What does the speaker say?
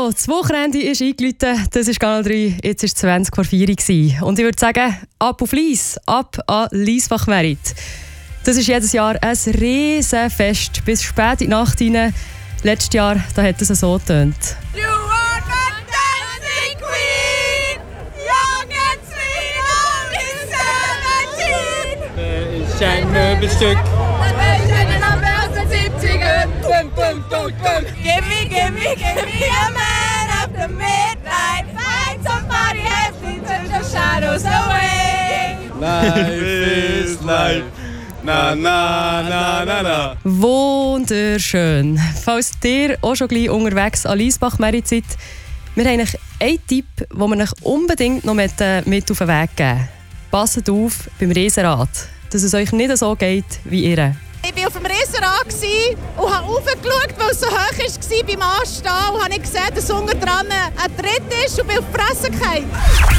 So, das Wochenende ist eingeläutet, das ist Kanal 3, jetzt war es 20 vor 4 Uhr. Und ich würde sagen, ab auf Lies, ab an Liesbach-Merit. Das ist jedes Jahr ein Riesenfest, bis spät in die Nacht hinein. Letztes Jahr da hat es so getönt. You are the dancing queen, young and sweet, only 17. Ist ein Möbelstück. Give me a man after midnight. Find somebody happy, turn the shadows away. Life is life. Na, na, na, na, na. Wunderschön. Falls ihr auch schon gleich unterwegs an Liesbach-Merit seid, wir haben euch einen Tipp, den wir euch unbedingt noch mit auf den Weg geben. Passt auf beim Riesenrad, dass es euch nicht so geht wie ihr. Ich war auf dem Riesenrad und habe raufgeschaut, weil es so hoch war beim Anstehen. Und habe gesehen, dass unten dran ein Tritt ist und bin auf die Fresse gefallen.